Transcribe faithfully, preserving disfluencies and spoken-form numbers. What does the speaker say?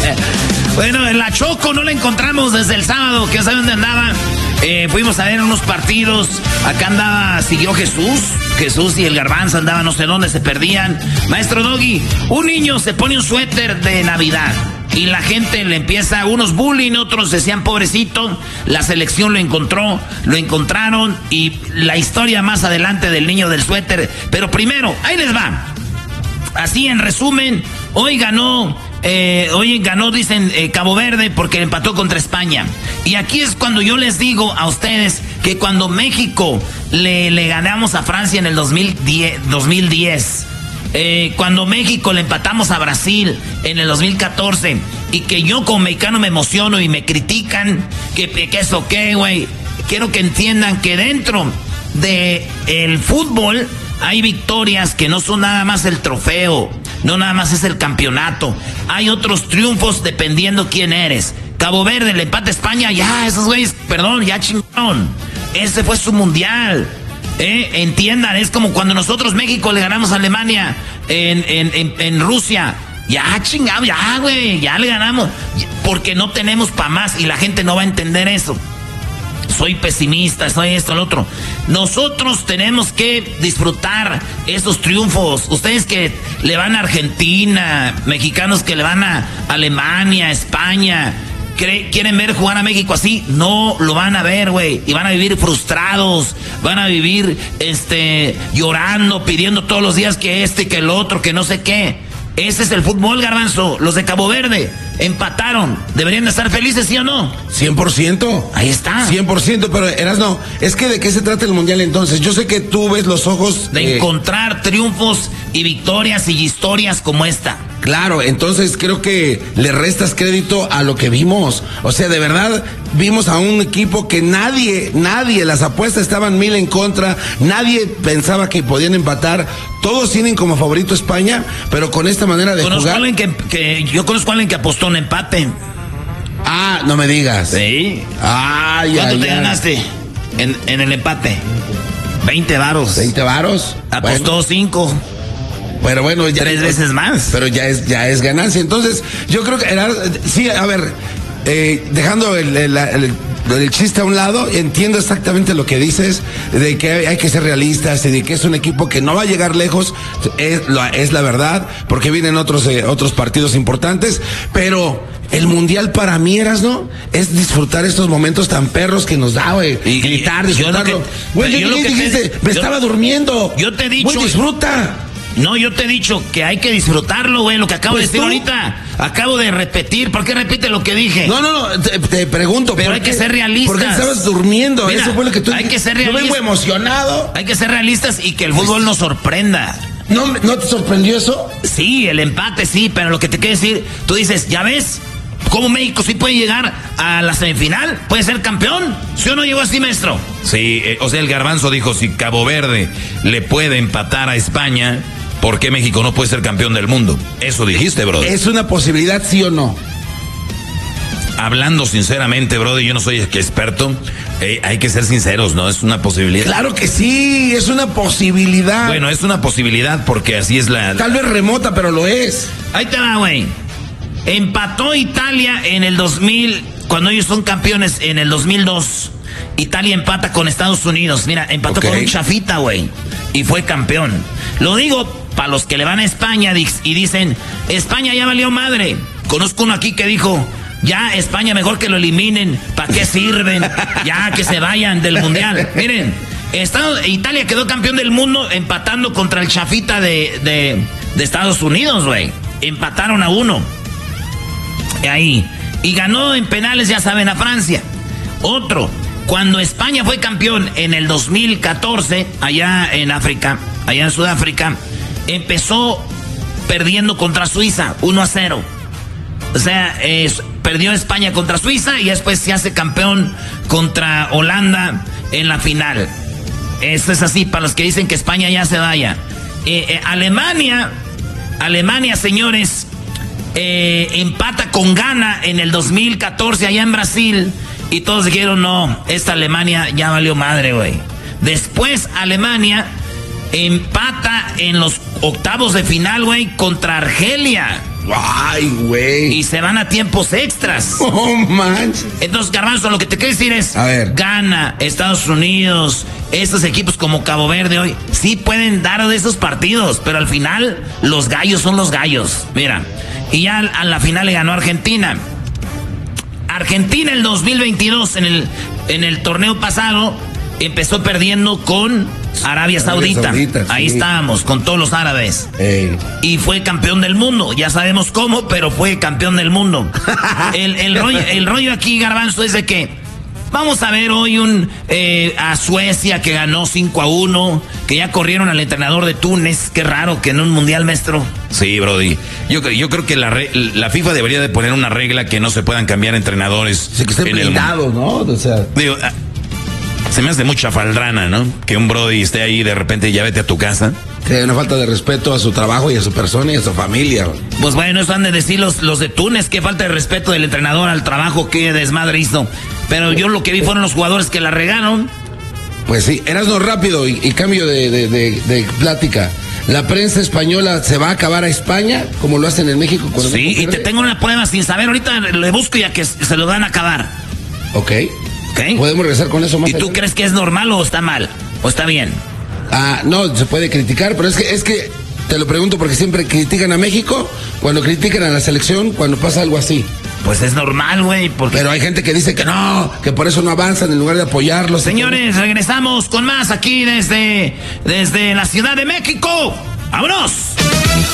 Bueno, en la Choco no la encontramos desde el sábado, que sabe dónde andaba. Eh, fuimos a ver unos partidos. Acá andaba, siguió Jesús. Jesús y el Garbanzo andaban no sé dónde, se perdían. Maestro Doggy, un niño se pone un suéter de Navidad y la gente le empieza, unos bullying, otros decían pobrecito. La selección lo encontró, lo encontraron y la historia más adelante del niño del suéter. Pero primero, ahí les va. Así en resumen, hoy ganó, eh, hoy ganó, dicen, eh, Cabo Verde porque empató contra España. Y aquí es cuando yo les digo a ustedes que cuando México le, le ganamos a Francia en el dos mil diez, eh, cuando México le empatamos a Brasil en el dos mil catorce, y que yo como mexicano me emociono y me critican, que, que eso qué, güey, quiero que entiendan que dentro de el fútbol hay victorias que no son nada más el trofeo, no nada más es el campeonato. Hay otros triunfos dependiendo quién eres. Cabo Verde, el empate a España, ya, esos güeyes, perdón, ya chingaron. Ese fue su mundial. ¿Eh? Entiendan, es como cuando nosotros México le ganamos a Alemania en, en, en, en Rusia. Ya chingado, ya, güey, ya le ganamos. Porque no tenemos pa' más y la gente no va a entender eso. Soy pesimista, soy esto, lo otro. Nosotros tenemos que disfrutar esos triunfos. Ustedes que le van a Argentina, mexicanos que le van a Alemania, España, quieren ver jugar a México así, no lo van a ver, güey. Y van a vivir frustrados, van a vivir este llorando, pidiendo todos los días que este, que el otro, que no sé qué. Ese es el fútbol, Garbanzo. Los de Cabo Verde empataron. ¿Deberían de estar felices, sí o no? cien por ciento. Ahí está. cien por ciento, pero Erasno, es que ¿de qué se trata el mundial entonces? Yo sé que tú ves los ojos... De eh... encontrar triunfos y victorias y historias como esta. Claro, entonces creo que le restas crédito a lo que vimos. O sea, de verdad, vimos a un equipo que nadie, nadie, las apuestas estaban mil en contra, nadie pensaba que podían empatar. Todos tienen como favorito España, pero con esta manera de conozco jugar... A alguien que, que, yo conozco a alguien que apostó un empate. Ah, no me digas. Sí. Ah, ya, ¿Cuánto ya. te ganaste en, en el empate? veinte varos. ¿veinte varos? Apostó cinco. Pero bueno, ya, tres veces más. Pero ya es, ya es ganancia. Entonces, yo creo que era, sí, a ver, eh, dejando el, el, el, el chiste a un lado, entiendo exactamente lo que dices, de que hay, hay que ser realistas y de que es un equipo que no va a llegar lejos, es, es la verdad, porque vienen otros, eh, otros partidos importantes, pero el mundial para mí, Erasno, es disfrutar estos momentos tan perros que nos da, güey. Y gritar, disfrutarlo. Güey, yo, yo, yo, yo dijiste, te, me yo, estaba durmiendo. Yo te he dicho. Güey, disfruta. No, yo te he dicho que hay que disfrutarlo, güey, lo que acabo pues de decir tú... ahorita. Acabo de repetir. ¿Por qué repite lo que dije? No, no, no, te, te pregunto. Pero hay qué, que ser realistas. ¿Por qué estabas durmiendo? Mira, eso fue lo que tú hay que ser realistas. Yo vengo emocionado. Hay que ser realistas y que el fútbol nos sorprenda. ¿No, ¿No te sorprendió eso? Sí, el empate sí, pero lo que te quiero decir, tú dices, ¿ya ves? ¿Cómo México sí puede llegar a la semifinal? ¿Puede ser campeón? ¿Sí o no llegó así, maestro? Sí, eh, o sea, el Garbanzo dijo, si Cabo Verde le puede empatar a España, ¿por qué México no puede ser campeón del mundo? Eso dijiste, brother. ¿Es una posibilidad, sí o no? Hablando sinceramente, brother, yo no soy experto. Eh, hay que ser sinceros, ¿no? Es una posibilidad. Claro que sí, es una posibilidad. Bueno, es una posibilidad porque así es la... Tal vez remota, pero lo es. Ahí te va, güey. Empató Italia en el dos mil, cuando ellos son campeones en el dos mil dos. Italia empata con Estados Unidos. Mira, empató okay. con un chafita, güey. Y fue campeón. Lo digo para los que le van a España y dicen, España ya valió madre. Conozco uno aquí que dijo, ya España mejor que lo eliminen. ¿Para qué sirven? Ya que se vayan del mundial. Miren, Estados, Italia quedó campeón del mundo empatando contra el chafita de, de, de Estados Unidos, güey. Empataron a uno. Ahí. Y ganó en penales, ya saben, a Francia. Otro, cuando España fue campeón en el dos mil catorce, allá en África, allá en Sudáfrica, empezó perdiendo contra Suiza, uno a cero. O sea, eh, perdió España contra Suiza y después se hace campeón contra Holanda en la final. Eso es así, para los que dicen que España ya se vaya. Eh, eh, Alemania, Alemania, señores... Eh, empata con Ghana en el dos mil catorce allá en Brasil y todos dijeron no, esta Alemania ya valió madre, güey. Después Alemania empata en los octavos de final, güey, contra Argelia. Ay, güey. Y se van a tiempos extras. Oh, manches. Entonces, Garbanzo, lo que te quiero decir es, a ver, Ghana, Estados Unidos, estos equipos como Cabo Verde hoy, sí pueden dar de esos partidos, pero al final los gallos son los gallos. Mira, y ya a la final le ganó Argentina. Argentina el dos mil veintidós en el, en el torneo pasado empezó perdiendo con Arabia Saudita. Arabia Saudita Ahí sí. estábamos, con todos los árabes. Ey. Y fue campeón del mundo. Ya sabemos cómo, pero fue campeón del mundo. el, el, rollo, el rollo aquí, Garbanzo, es de que vamos a ver hoy un eh, a Suecia que ganó cinco a uno, que ya corrieron al entrenador de Túnez. Qué raro que en un mundial, maestro. Sí, Brody. Yo, yo creo que la, la FIFA debería de poner una regla que no se puedan cambiar entrenadores. Sí, que estén blindados, ¿no? O sea... Digo, se me hace mucha faldrana, ¿no? Que un Brody esté ahí y de repente ya vete a tu casa. Sí, una falta de respeto a su trabajo y a su persona y a su familia. Pues bueno, eso han de decir los, los de Túnez, qué falta de respeto del entrenador al trabajo, qué desmadre hizo. Pero yo lo que vi fueron los jugadores que la regaron. Pues sí, Erasno, rápido y, y cambio de, de, de, de plática. ¿La prensa española se va a acabar a España como lo hacen en México? Cuando sí, y te tengo una prueba sin saber. Ahorita le busco ya que se lo van a acabar. Ok. Okay. ¿Podemos regresar con eso más ¿Y tú allá? crees que es normal o está mal? ¿O está bien? Ah, no, se puede criticar, pero es que, es que te lo pregunto porque siempre critican a México, cuando critican a la selección, cuando pasa algo así. Pues es normal, güey, porque... Pero hay gente que dice que no, que por eso no avanzan en lugar de apoyarlos. Señores, regresamos con más aquí desde, desde la Ciudad de México. ¡Vámonos!